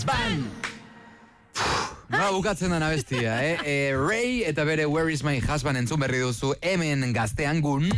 Ban! Nola bukatzen da nabestia, Ray eta bere Where is my husband entzun berri duzu hemen Gaztean gun.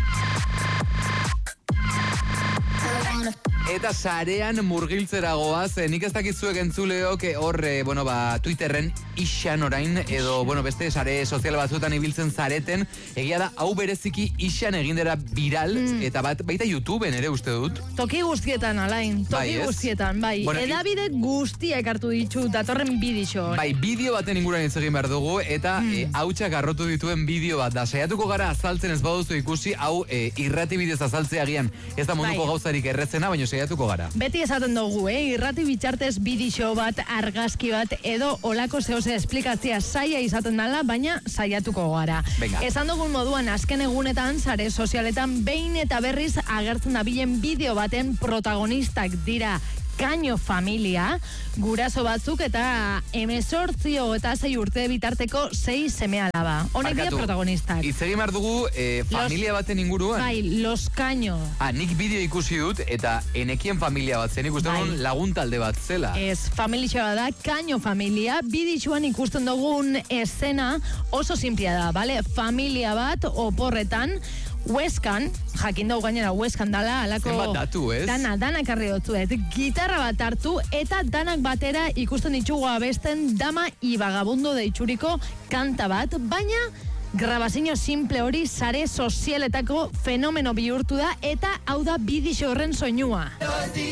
Eta sarean murgiltzera goaz, nik ez dakizuek entzuleok hor, Twitterren ixan orain, edo, beste sare sozial batzuetan ibiltzen zareten, egia da, hau bereziki ixan egindera viral, eta baita YouTubeen ere uste dut. Toki guztietan, Alain, guztietan, bai. Edabide guztiak hartu ditu datorren bidixo. Bai, bideo baten inguruan hitz egin behar dugu, eta hautsak arrotu dituen bideo bat da. Saiatuko gara azaltzen ez baduzu ikusi, hau irrati bidez azaltzea agian. Ez da munduko gauzarik errezena, baina saiatuko gara. Beti esaten dugu, irrati bitxartez bidixo bat, argazki bat, edo olako zehose esplikatzea saia izaten dela, baina saiatuko gara. Venga. Esan dugun moduan, azken egunetan, sare sozialetan, behin eta berriz agertzen dabilen bideo baten protagonistak dira Kaño familia, guraso batzuk eta 18 eta 6 urte bitarteko 6 seme alaba. Honek dira protagonistak. Hitz egin behar dugu familia baten inguruan. Bai, Los Kaño. Nik bideo ikusi dut eta enekien familia bat zen, ikusten dugun lagun talde bat zela. Ez, familia da, Kaño familia, bidixuan ikusten dugun escena oso simplea da, bale? Familia bat oporretan, Hueskan, jakin dugu gainera Hueskan dala, alako... Zenbat datu, ez? Danak arri dutzuet. Gitarra bat hartu eta danak batera ikusten ditugu abesten Dama y Vagabundo deitxuriko kanta bat, baina grabazio simple hori sare sozialetako fenomeno bihurtu da eta hau da bidixo horren soinua.